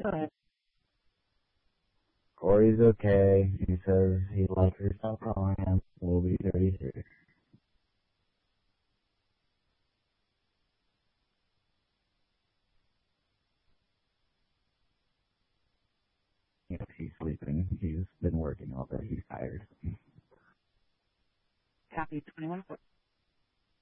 Alright. Corey's okay. He says he'd like her to stop calling him. We'll be 33. Yes, he's sleeping. He's been working all day. He's tired. Copy 21.